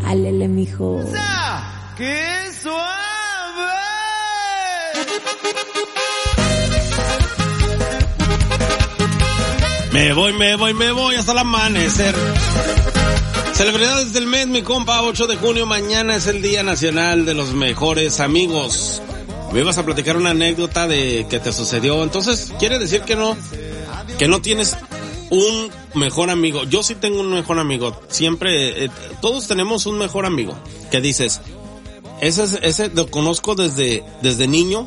Alele, mijo. ¡Qué suave! Me voy hasta el amanecer. Celebridades del mes, mi compa, 8 de junio, mañana es el Día Nacional de los Mejores Amigos. Me ibas a platicar una anécdota de que te sucedió, entonces, ¿quiere decir que no tienes un mejor amigo? Yo sí tengo un mejor amigo, siempre, todos tenemos un mejor amigo, que dices, ese lo conozco desde niño,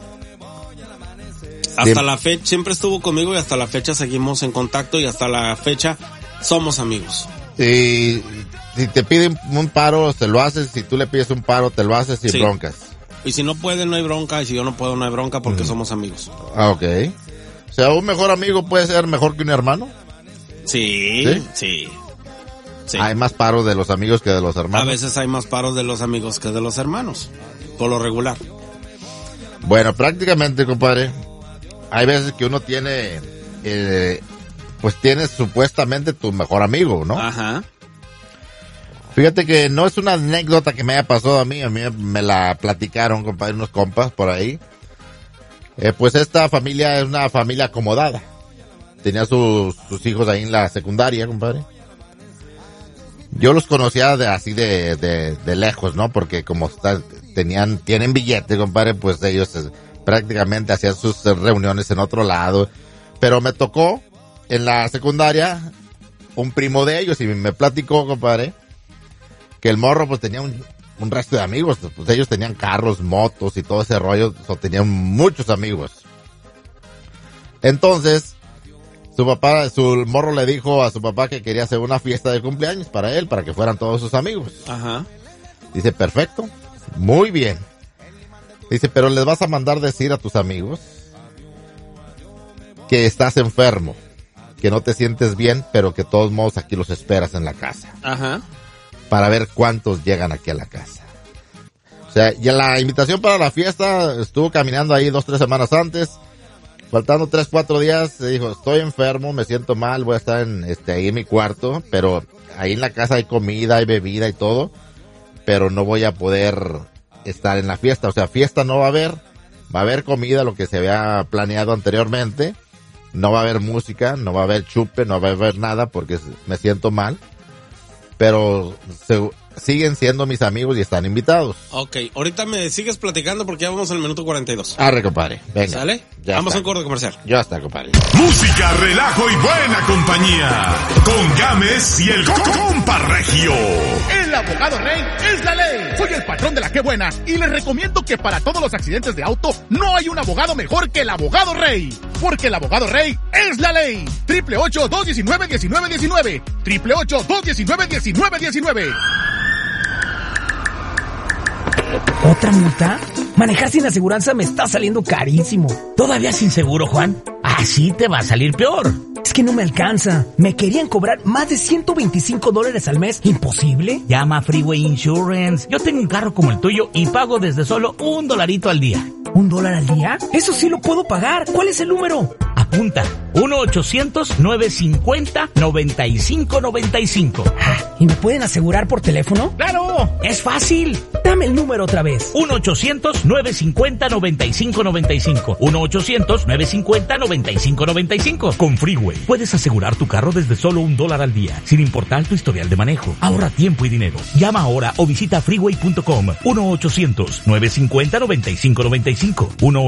hasta la fecha, siempre estuvo conmigo y hasta la fecha seguimos en contacto y hasta la fecha somos amigos. Y si te piden un paro, te lo haces, si tú le pides un paro, te lo haces sin broncas. Y si no puede, no hay bronca, y si yo no puedo, no hay bronca, porque somos amigos. Ah, ok. O sea, ¿un mejor amigo puede ser mejor que un hermano? Sí. Hay más paros de los amigos que de los hermanos. A veces hay más paros de los amigos que de los hermanos, por lo regular. Bueno, prácticamente, compadre, hay veces que uno tiene, pues tienes supuestamente tu mejor amigo, ¿no? Ajá. Fíjate que no es una anécdota que me haya pasado a mí me la platicaron, compadre, unos compas por ahí. Pues esta familia es una familia acomodada. Tenía sus hijos ahí en la secundaria, compadre. Yo los conocía de lejos, ¿no? Porque como tienen billete, compadre, pues ellos prácticamente hacían sus reuniones en otro lado. Pero me tocó en la secundaria un primo de ellos y me platicó, compadre, que el morro pues tenía un resto de amigos, pues ellos tenían carros, motos y todo ese rollo, tenían muchos amigos. Entonces, su morro le dijo a su papá que quería hacer una fiesta de cumpleaños para él, para que fueran todos sus amigos. Ajá. Dice, perfecto, muy bien. Dice, pero les vas a mandar decir a tus amigos que estás enfermo, que no te sientes bien, pero que de todos modos aquí los esperas en la casa. Ajá. Para ver cuántos llegan aquí a la casa. O sea, ya la invitación para la fiesta estuvo caminando ahí 2-3 semanas antes. Faltando 3-4 días, se dijo, estoy enfermo, me siento mal, voy a estar ahí en mi cuarto, pero ahí en la casa hay comida, hay bebida y todo, pero no voy a poder estar en la fiesta. O sea, fiesta no va a haber comida, lo que se había planeado anteriormente, no va a haber música, no va a haber chupe, no va a haber nada porque me siento mal. Pero siguen siendo mis amigos y están invitados. Ok, ahorita me sigues platicando porque ya vamos al minuto 42. Arre, compadre. Venga. ¿Sale? Ya vamos está. a un corte comercial. Ya está, compadre. Música, relajo y buena compañía. Con Gámez y el compa Regio. El abogado Rey es la ley. Soy el patrón de la Qué Buena y les recomiendo que para todos los accidentes de auto no hay un abogado mejor que el abogado Rey. Porque el abogado Rey es la ley. 888-219-1919. 888-219-1919. ¿Otra multa? Manejar sin aseguranza me está saliendo carísimo. ¿Todavía sin seguro, Juan? Así te va a salir peor. Es que no me alcanza. Me querían cobrar más de $125 al mes. ¿Imposible? Llama a Freeway Insurance. Yo tengo un carro como el tuyo y pago desde solo $1 al día. ¿$1 al día? Eso sí lo puedo pagar. ¿Cuál es el número? Apunta. 1-800-950-9595. ¿Y me pueden asegurar por teléfono? ¡Claro! ¡Es fácil! Dame el número otra vez. 1-800-950-9595. 1-800-950-9595. Con Freeway puedes asegurar tu carro desde solo $1 al día, sin importar tu historial de manejo. Ahorra tiempo y dinero. Llama ahora o visita freeway.com. 1-800-950-9595.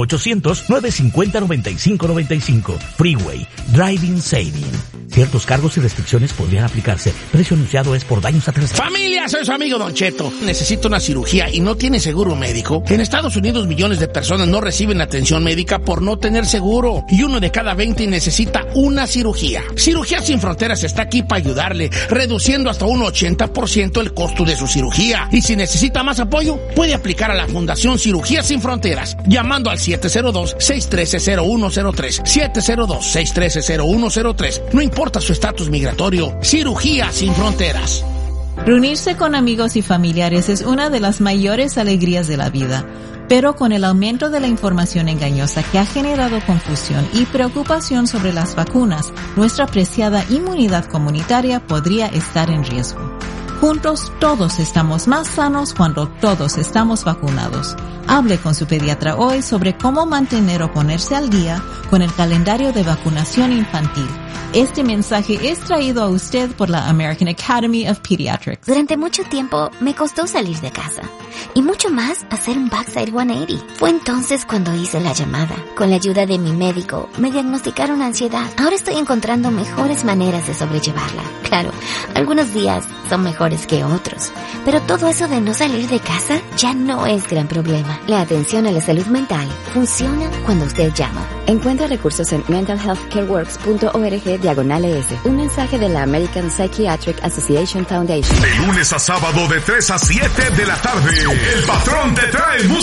1-800-950-9595. Freeway. Driving Saving. Ciertos cargos y restricciones podrían aplicarse. Precio anunciado es por daños a terceros. Familia, soy su amigo Don Cheto. Necesito una cirugía y no tiene seguro médico. En Estados Unidos millones de personas no reciben atención médica por no tener seguro. Y 1 de cada 20 necesita una cirugía. Cirugías Sin Fronteras está aquí para ayudarle, reduciendo hasta un 80% el costo de su cirugía. Y si necesita más apoyo, puede aplicar a la Fundación Cirugías Sin Fronteras, llamando al 702-613-0103. 702-613-0103. No importa su estatus migratorio. Cirugías Sin Fronteras. Reunirse con amigos y familiares es una de las mayores alegrías de la vida, pero con el aumento de la información engañosa que ha generado confusión y preocupación sobre las vacunas, nuestra preciada inmunidad comunitaria podría estar en riesgo. Juntos todos estamos más sanos cuando todos estamos vacunados. Hable con su pediatra hoy sobre cómo mantener o ponerse al día con el calendario de vacunación infantil. Este mensaje es traído a usted por la American Academy of Pediatrics. Durante mucho tiempo me costó salir de casa y mucho más hacer un backside 180. Fue entonces cuando hice la llamada. Con la ayuda de mi médico me diagnosticaron ansiedad. Ahora estoy encontrando mejores maneras de sobrellevarla. Claro, algunos días son mejores que otros, pero todo eso de no salir de casa ya no es gran problema. La atención a la salud mental funciona cuando usted llama. Encuentra recursos en mentalhealthcareworks.org/ES. Un mensaje de la American Psychiatric Association Foundation. De lunes a sábado de 3 a 7 de la tarde, el patrón te trae música